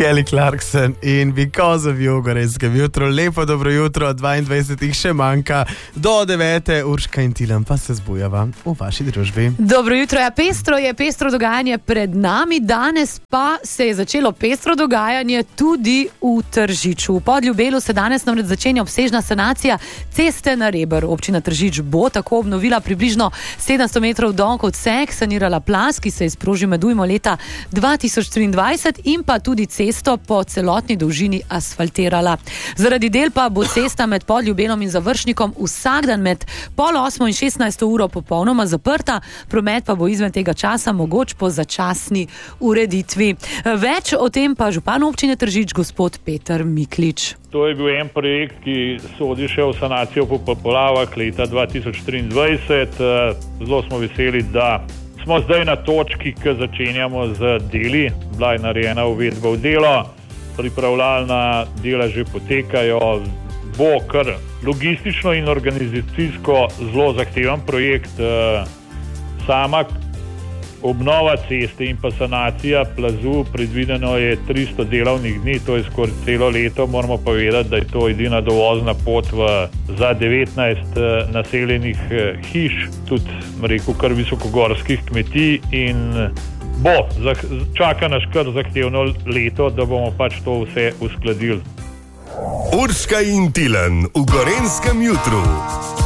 Kelly Clarkson in Because of You, Gorenskem jutru. Lepo dobro jutro, 22 še manjka do 9. Urška in Tilen pa se zbujava v vaši družbi. Dobro jutro, ja, pestro dogajanje pred nami. Danes pa se je začelo pestro dogajanje tudi v Tržiču. V Podljubelu se danes namreč začenja obsežna sanacija ceste na Reber. Občina Tržič bo tako obnovila približno 700 metrov dolg odsek, sanirala plaz, ki se je sprožil med ujmo leta 2023 in pa tudi cesto po celotni dolžini asfaltirala. Zaradi del pa bo cesta med Podljubelom in Završnikom vsak dan med 7:30 in 16 uro popolnoma zaprta, promet pa bo izven tega časa mogoč po začasni ureditvi. Več o tem pa župan občine Tržič, gospod Peter Miklič. To je bil en projekt, ki sodi še v sanacijo po poplavah leta 2023. Zelo smo veseli, da smo zdaj na točki, ki začenjamo z deli. Bila je narejena uvedba v delo, pripravljalna dela že potekajo. Bo kar logistično in organizacijsko zelo zahteven projekt. Sama obnova ceste in pa sanacija plazu, predvideno je 300 delovnih dni, to je skoraj celo leto. Moramo pa vedeti, da je to edina dovozna pot za 19 naseljenih hiš, tudi rekel kar visokogorskih kmetij, in čaka nas kar zahtevno leto, da bomo pač to vse uskladili. Urška in Tilen v Gorenskem jutru.